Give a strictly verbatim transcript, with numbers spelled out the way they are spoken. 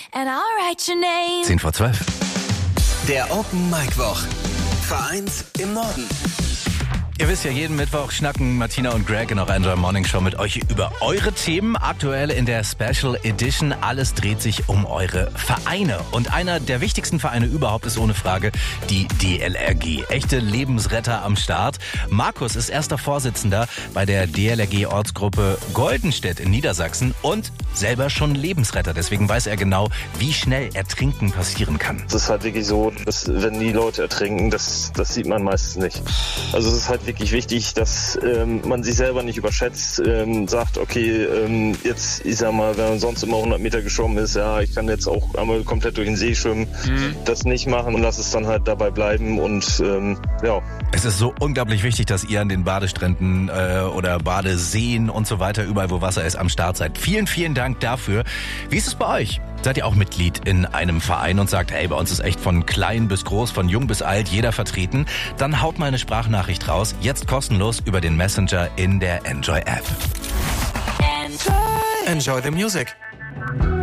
and I'll write your name. zehn vor zwölf. Der Open Mic Woch. Vereint im Norden. Ihr wisst ja, jeden Mittwoch schnacken Martina und Greg in eurer Enjoy Morning Show mit euch über eure Themen. Aktuell in der Special Edition. Alles dreht sich um eure Vereine. Und einer der wichtigsten Vereine überhaupt ist ohne Frage die D L R G. Echte Lebensretter am Start. Markus ist erster Vorsitzender bei der D L R G-Ortsgruppe Goldenstedt in Niedersachsen und selber schon Lebensretter. Deswegen weiß er genau, wie schnell Ertrinken passieren kann. Es ist halt wirklich so, dass wenn die Leute ertrinken, das, das sieht man meistens nicht. Also es ist halt wirklich wichtig, dass ähm, man sich selber nicht überschätzt, ähm, sagt, okay, ähm, jetzt, ich sag mal, wenn man sonst immer hundert Meter geschwommen ist, ja, ich kann jetzt auch einmal komplett durch den See schwimmen, mhm. das nicht machen und lass es dann halt dabei bleiben und ähm, ja. Es ist so unglaublich wichtig, dass ihr an den Badestränden äh, oder Badeseen und so weiter, überall wo Wasser ist, am Start seid. Vielen, vielen Dank dafür. Wie ist es bei euch? Seid ihr auch Mitglied in einem Verein und sagt, hey, bei uns ist echt von klein bis groß, von jung bis alt jeder vertreten? Dann haut mal eine Sprachnachricht raus, jetzt kostenlos über den Messenger in der Enjoy App. Enjoy. Enjoy the music.